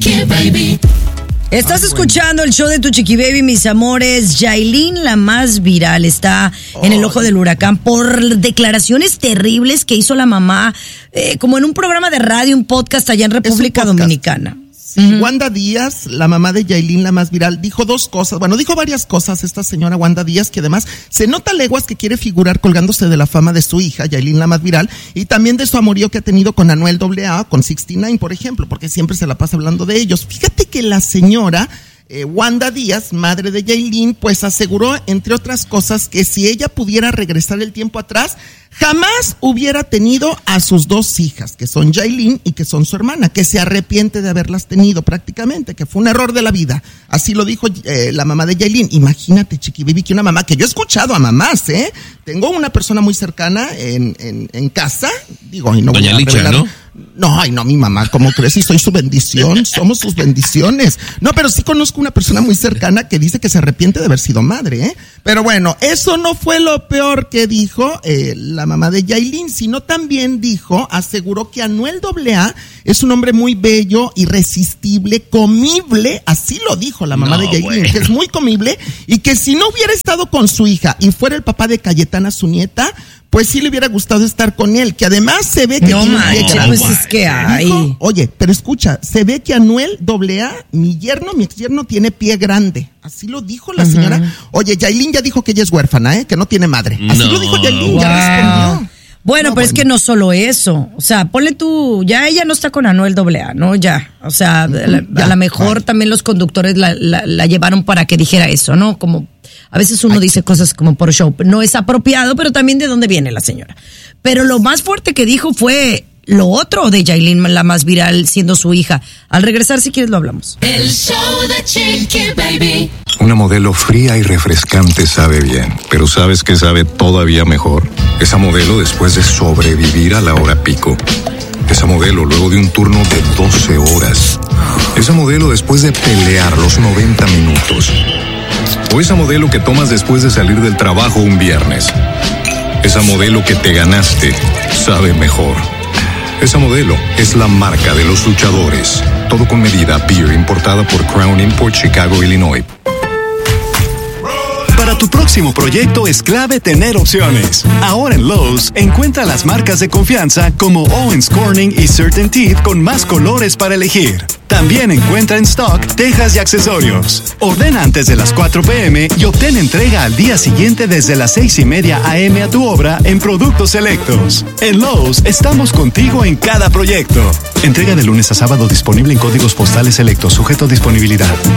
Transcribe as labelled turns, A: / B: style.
A: Chiqui Baby.
B: Estás escuchando el show de tu Chiqui Baby, mis amores. Yailin, la más viral, está en el ojo del huracán por declaraciones terribles que hizo la mamá, como en un programa de radio, un podcast allá en República Dominicana.
C: Sí, Wanda Díaz, la mamá de Yailin, la más viral, dijo dos cosas. Bueno, dijo varias cosas esta señora Wanda Díaz, que además se nota a leguas que quiere figurar colgándose de la fama de su hija, Yailin, la más viral, y también de su amorío que ha tenido con Anuel AA, con 69, por ejemplo, porque siempre se la pasa hablando de ellos. Fíjate que la señora Wanda Díaz, madre de Yailin, pues aseguró, entre otras cosas, que si ella pudiera regresar el tiempo atrás, jamás hubiera tenido a sus dos hijas, que son Yailin y que son su hermana, que se arrepiente de haberlas tenido prácticamente, que fue un error de la vida. Así lo dijo la mamá de Yailin. Imagínate, Chiqui Baby, que una mamá, que yo he escuchado a mamás, tengo una persona muy cercana en casa, digo, y no voy a revelar, ¿no? No, ay, no, mi mamá, ¿cómo crees? Y soy su bendición, somos sus bendiciones. No, pero sí conozco una persona muy cercana que dice que se arrepiente de haber sido madre, Pero bueno, eso no fue lo peor que dijo la mamá de Yailin, sino también aseguró que Anuel AA es un hombre muy bello, irresistible, comible, así lo dijo la mamá de Yailin, que es muy comible, y que si no hubiera estado con su hija y fuera el papá de Cayetana, su nieta, pues sí le hubiera gustado estar con él, que además se ve que
B: no manches, pues es que hay.
C: Dijo, oye, pero escucha, se ve que Anuel AA, mi ex yerno, tiene pie grande. Así lo dijo la señora. Oye, Yailin ya dijo que ella es huérfana, que no tiene madre. Así lo dijo Yailin, ya respondió.
B: Bueno, pero es que no solo eso. O sea, ponle tú, ya ella no está con Anuel AA, ¿no? Ya. O sea, a lo mejor también los conductores la llevaron para que dijera eso, ¿no? Como a veces uno dice cosas como por show. No es apropiado, pero también de dónde viene la señora. Pero lo más fuerte que dijo fue lo otro de Yailin, la más viral, siendo su hija. Al regresar, si quieres, lo hablamos.
A: El show de Chiqui Baby.
D: Una modelo fría y refrescante sabe bien, pero ¿sabes qué sabe todavía mejor? Esa modelo después de sobrevivir a la hora pico. Esa modelo luego de un turno de 12 horas. Esa modelo después de pelear los 90 minutos. O esa modelo que tomas después de salir del trabajo un viernes. Esa modelo que te ganaste sabe mejor. Esa modelo es la marca de los luchadores. Todo con medida. Beer importada por Crown Import, Chicago, Illinois.
E: Para tu próximo proyecto es clave tener opciones. Ahora en Lowe's, encuentra las marcas de confianza como Owens Corning y CertainTeed con más colores para elegir. También encuentra en stock tejas y accesorios. Ordena antes de las 4 p.m. y obtén entrega al día siguiente desde las 6:30 a.m. a tu obra en productos selectos. En Lowe's estamos contigo en cada proyecto. Entrega de lunes a sábado disponible en códigos postales selectos, sujeto a disponibilidad.